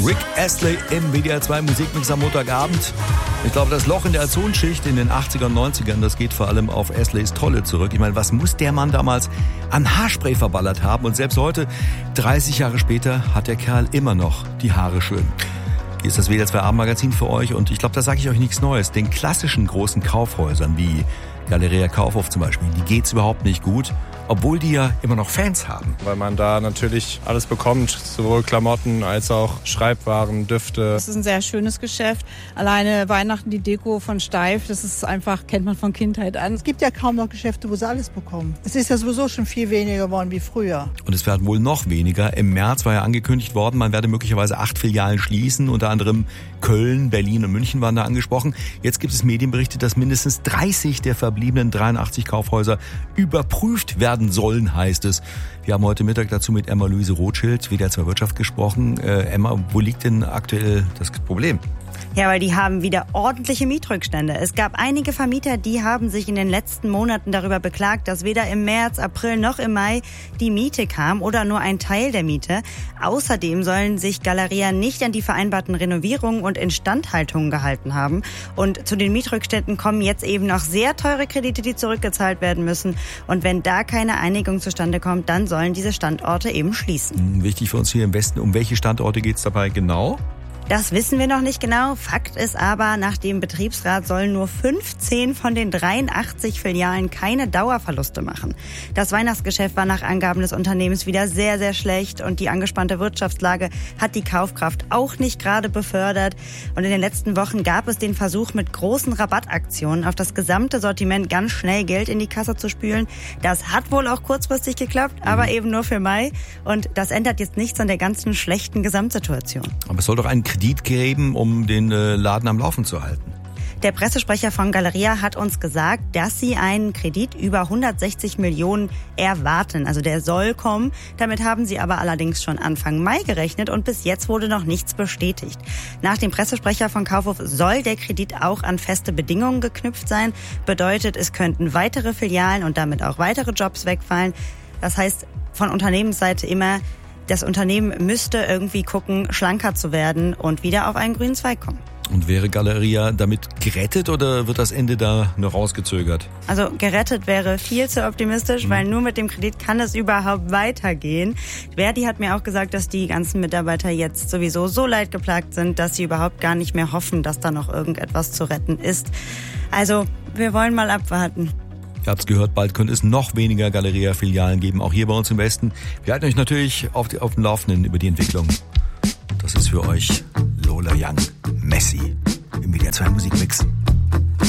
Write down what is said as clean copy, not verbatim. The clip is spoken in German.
Rick Astley im WDR 2 Musikmix am Montagabend. Ich glaube, das Loch in der Ozonschicht in den 80er und 90ern, das geht vor allem auf Astleys Tolle zurück. Ich meine, was muss der Mann damals an Haarspray verballert haben? Und selbst heute, 30 Jahre später, hat der Kerl immer noch die Haare schön. Hier ist das WDR 2 Abendmagazin für euch und ich glaube, da sage ich euch nichts Neues. Den klassischen großen Kaufhäusern wie Galeria Kaufhof zum Beispiel, die geht's überhaupt nicht gut, obwohl die ja immer noch Fans haben. Weil man da natürlich alles bekommt, sowohl Klamotten als auch Schreibwaren, Düfte. Das ist ein sehr schönes Geschäft. Alleine Weihnachten, die Deko von Steif, das ist einfach, kennt man von Kindheit an. Es gibt ja kaum noch Geschäfte, wo sie alles bekommen. Es ist ja sowieso schon viel weniger geworden wie früher. Und es werden wohl noch weniger. Im März war ja angekündigt worden, man werde möglicherweise 8 Filialen schließen. Unter anderem Köln, Berlin und München waren da angesprochen. Jetzt gibt es Medienberichte, dass mindestens 30 der verbliebenen 83 Kaufhäuser überprüft werden sollen, heißt es. Wir haben heute Mittag dazu mit Emma-Luise Rothschild, WDR 2 Wirtschaft, gesprochen. Emma, wo liegt denn aktuell das Problem? Ja, weil die haben wieder ordentliche Mietrückstände. Es gab einige Vermieter, die haben sich in den letzten Monaten darüber beklagt, dass weder im März, April noch im Mai die Miete kam oder nur ein Teil der Miete. Außerdem sollen sich Galeria nicht an die vereinbarten Renovierungen und Instandhaltungen gehalten haben. Und zu den Mietrückständen kommen jetzt eben noch sehr teure Kredite, die zurückgezahlt werden müssen. Und wenn da keine Einigung zustande kommt, dann sollen diese Standorte eben schließen. Wichtig für uns hier im Westen, um welche Standorte geht es dabei genau? Das wissen wir noch nicht genau. Fakt ist aber, nach dem Betriebsrat sollen nur 15 von den 83 Filialen keine Dauerverluste machen. Das Weihnachtsgeschäft war nach Angaben des Unternehmens wieder sehr, sehr schlecht und die angespannte Wirtschaftslage hat die Kaufkraft auch nicht gerade befördert. Und in den letzten Wochen gab es den Versuch, mit großen Rabattaktionen auf das gesamte Sortiment ganz schnell Geld in die Kasse zu spülen. Das hat wohl auch kurzfristig geklappt, aber eben nur für Mai. Und das ändert jetzt nichts an der ganzen schlechten Gesamtsituation. Aber es soll doch einen Kredit geben, um den Laden am Laufen zu halten. Der Pressesprecher von Galeria hat uns gesagt, dass sie einen Kredit über 160 Millionen erwarten. Also der soll kommen. Damit haben sie aber allerdings schon Anfang Mai gerechnet und bis jetzt wurde noch nichts bestätigt. Nach dem Pressesprecher von Kaufhof soll der Kredit auch an feste Bedingungen geknüpft sein. Bedeutet, es könnten weitere Filialen und damit auch weitere Jobs wegfallen. Das heißt, von Unternehmensseite immer, das Unternehmen müsste irgendwie gucken, schlanker zu werden und wieder auf einen grünen Zweig kommen. Und wäre Galeria damit gerettet oder wird das Ende da nur rausgezögert? Also gerettet wäre viel zu optimistisch, weil nur mit dem Kredit kann es überhaupt weitergehen. Verdi hat mir auch gesagt, dass die ganzen Mitarbeiter jetzt sowieso so leidgeplagt sind, dass sie überhaupt gar nicht mehr hoffen, dass da noch irgendetwas zu retten ist. Also wir wollen mal abwarten. Ihr habt's gehört, bald könnte es noch weniger Galeria-Filialen geben, auch hier bei uns im Westen. Wir halten euch natürlich auf dem Laufenden über die Entwicklung. Das ist für euch Lola Young, Messi im WDR 2 Musikmix.